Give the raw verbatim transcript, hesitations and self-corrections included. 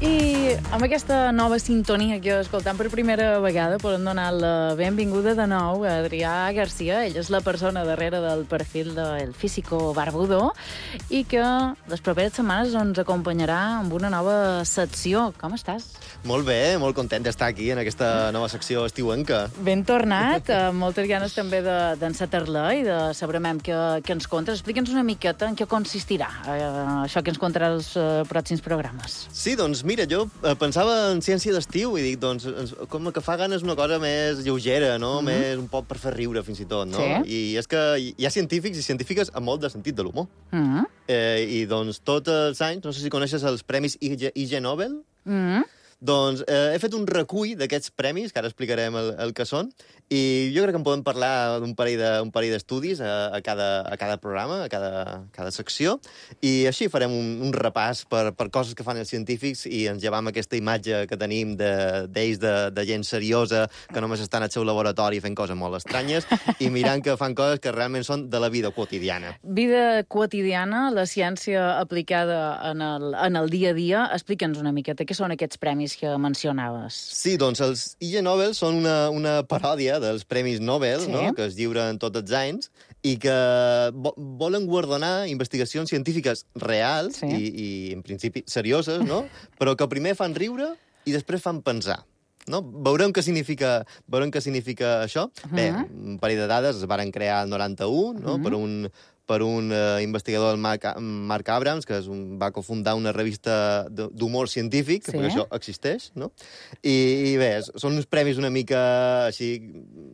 I amb aquesta nova sintonia que escoltam per primera vegada podem donar la benvinguda de nou a Adrià Garcia. Ell és la persona darrere del perfil del Físico Barbudo i que les properes setmanes ens acompanyarà amb una nova secció. Com estàs? Molt bé, molt content d'estar aquí en aquesta nova secció estiuenca. Ben tornat, amb moltes ganes també d'encetar-la i de saber què, què ens contes. Explica'ns una miqueta en què consistirà eh, això que ens contarà els eh, pròxims programes. Sí, doncs mira, jo eh, pensava en ciència d'estiu i dic, doncs, ens, com que fa ganes una cosa més lleugera, no? Mm-hmm. Més un poc per fer riure, fins i tot, no? Sí. I és que hi ha científics i científiques amb molt de sentit de l'humor. Mm-hmm. Eh, I doncs tots els anys, no sé si coneixes els premis I G, I G Nobel, Mm-hmm. doncs eh, he fet un recull d'aquests premis, que ara explicarem el, el que són, i jo crec que en podem parlar d'un parell de, un parell d'estudis a, a, cada, a cada programa, a cada, cada secció, i així farem un, un repàs per, per coses que fan els científics i ens llevam aquesta imatge que tenim d'ells, de, de, de gent seriosa, que només estan al seu laboratori fent coses molt estranyes, i mirant que fan coses que realment són de la vida quotidiana. Vida quotidiana, la ciència aplicada en el, en el dia a dia. Explica'ns una miqueta què són aquests premis que mencionaves. Sí, doncs els I G Nobel són una, una paròdia dels Premis Nobel, sí, no? Que es lliuren tots els anys i que vo volen guardonar investigacions científiques reals sí. i, i, en principi, serioses, no? Però que primer fan riure i després fan pensar. No? Veurem què significa, veurem què significa això. Uh-huh. Bé, un parell de dades es varen crear el noranta-u, no? Uh-huh. per un per un uh, investigador, el Mark, Mark Abrams, que és un, va cofundar una revista d'humor científic, sí. perquè això existeix, no? I, i bé, són uns premis una mica així